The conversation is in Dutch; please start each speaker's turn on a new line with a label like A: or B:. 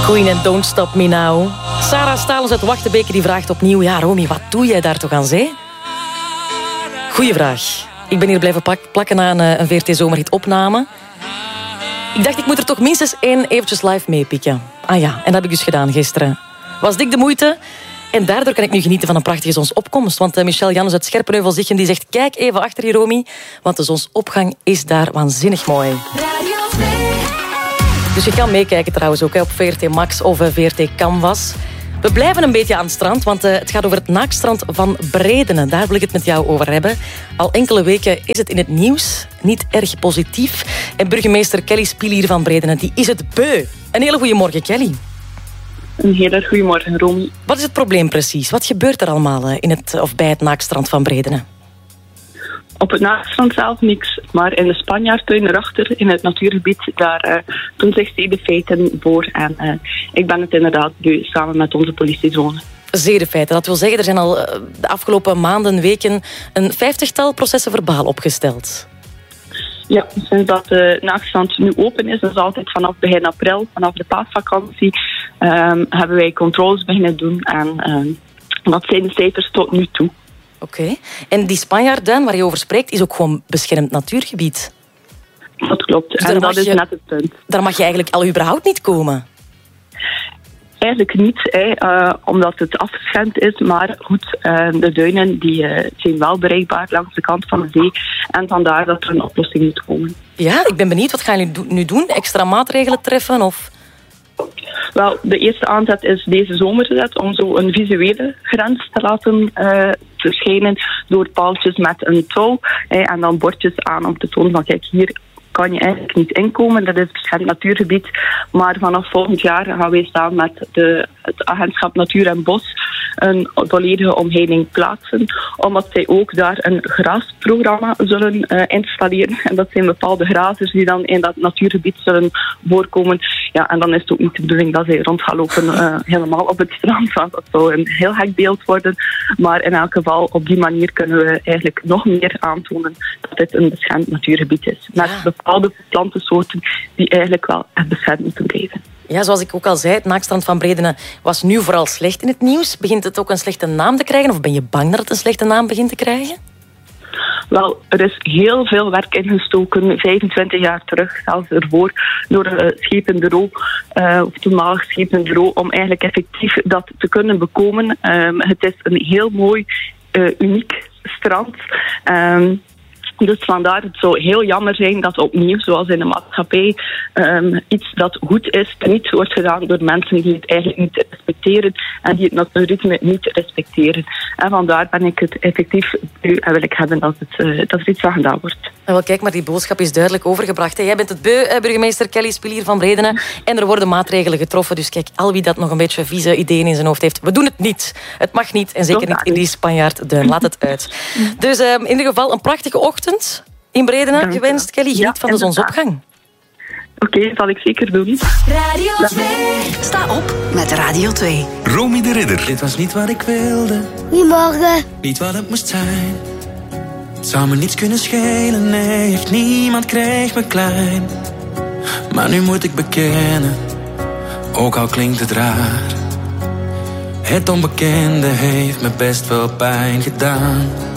A: Queen en Don't Stop Me Now. Sarah Stalens uit Wachtenbeke die vraagt opnieuw... Ja, Romy, wat doe jij daar toch aan zee? Goeie vraag. Ik ben hier blijven plakken na een VRT Zomerhit opname. Ik dacht, ik moet er toch minstens één eventjes live meepikken. Ah ja, en dat heb ik dus gedaan gisteren. Was dik de moeite... En daardoor kan ik nu genieten van een prachtige zonsopkomst. Want Michel Jannes uit Scherpenheuvel-Zichten die zegt... Kijk even achter je, Romy, want de zonsopgang is daar waanzinnig mooi. Dus je kan meekijken trouwens ook op VRT Max of VRT Canvas. We blijven een beetje aan het strand, want het gaat over het naakstrand van Bredene. Daar wil ik het met jou over hebben. Al enkele weken is het in het nieuws, niet erg positief. En burgemeester Kelly Spielier van Bredene, die is het beu. Een hele goede morgen, Kelly.
B: Een hele goede morgen, Romy.
A: Wat is het probleem precies? Wat gebeurt er allemaal in het, of bij het naakstrand van Bredene?
B: Op het naakstrand zelf niks, maar in de Spanjaardtuin erachter, in het natuurgebied, daar doen zich zedenfeiten voor. En ik ben het inderdaad beu, samen met onze politiezone.
A: Zedenfeiten, dat wil zeggen, er zijn al de afgelopen maanden, weken een 50-tal processen verbaal opgesteld.
B: Ja, sinds dat de naakstrand nu open is, dus altijd vanaf begin april, vanaf de paasvakantie, hebben wij controles beginnen doen. En dat zijn de cijfers tot nu toe.
A: Oké. En die Spanjaardduin waar je over spreekt, is ook gewoon beschermd natuurgebied.
B: Dat klopt.
A: Dus
B: en dat is net het punt.
A: Daar mag je eigenlijk al überhaupt niet komen.
B: Eigenlijk niet, omdat het afgeschermd is. Maar goed, de duinen die, zijn wel bereikbaar langs de kant van de zee. En vandaar dat er een oplossing moet komen.
A: Ja, ik ben benieuwd. Wat gaan jullie nu doen? Extra maatregelen treffen? Of...
B: Wel, de eerste aanzet is deze zomer gezet om zo een visuele grens te laten verschijnen door paaltjes met een touw. En dan bordjes aan om te tonen van kijk, hier kan je eigenlijk niet inkomen. Dat is beschermd natuurgebied. Maar vanaf volgend jaar gaan wij samen met het agentschap Natuur en Bos een volledige omheining plaatsen. Omdat zij ook daar een graasprogramma zullen installeren. En dat zijn bepaalde grazers die dan in dat natuurgebied zullen voorkomen. Ja, en dan is het ook niet de bedoeling dat zij rond gaan lopen helemaal op het strand. Want dat zou een heel gek beeld worden. Maar in elk geval, op die manier kunnen we eigenlijk nog meer aantonen dat dit een beschermd natuurgebied is. Met bepaalde plantensoorten die eigenlijk wel echt beschermd moeten blijven.
A: Ja, zoals ik ook al zei, het naakstrand van Bredene was nu vooral slecht in het nieuws. Begint het ook een slechte naam te krijgen? Of ben je bang dat het een slechte naam begint te krijgen?
B: Wel, er is heel veel werk ingestoken, 25 jaar terug, zelfs ervoor, door een schepenbureau, of toenmalig schepenbureau, om eigenlijk effectief dat te kunnen bekomen. Het is een heel mooi, uniek strand. Dus vandaar, het zou heel jammer zijn dat opnieuw, zoals in de maatschappij, iets dat goed is, niet wordt gedaan door mensen die het eigenlijk niet respecteren en die het natuurritme niet respecteren. En vandaar ben ik het effectief en wil ik hebben dat er iets aan gedaan wordt.
A: Wel, kijk, maar die boodschap is duidelijk overgebracht. Jij bent het beu, burgemeester Kelly Spielier van Bredene. En er worden maatregelen getroffen. Dus kijk, al wie dat nog een beetje vieze ideeën in zijn hoofd heeft, we doen het niet. Het mag niet en zeker niet in die Spanjaardduin. Laat het uit. Dus in ieder geval een prachtige ochtend in Bredene gewenst. Kelly, geniet van de zonsopgang.
B: Oké, zal ik zeker doen.
C: Radio 2. Sta op met Radio 2.
D: Romy de Ridder.
E: Dit was niet wat ik wilde.
F: Goedemorgen.
E: Niet wat het moest zijn. Het zou me niets kunnen schelen, nee, echt niemand kreeg me klein. Maar nu moet ik bekennen, ook al klinkt het raar. Het onbekende heeft me best wel pijn gedaan.